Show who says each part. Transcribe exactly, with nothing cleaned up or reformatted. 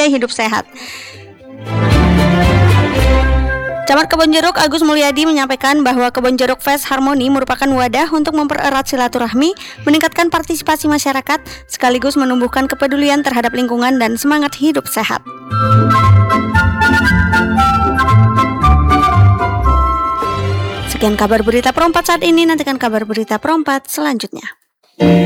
Speaker 1: gaya hidup sehat. Camat Kebonjeruk Agus Mulyadi menyampaikan bahwa Kebonjeruk Fest Harmoni merupakan wadah untuk mempererat silaturahmi, meningkatkan partisipasi masyarakat, sekaligus menumbuhkan kepedulian terhadap lingkungan dan semangat hidup sehat. Sekian kabar berita Perempat saat ini, nantikan kabar berita Perempat selanjutnya.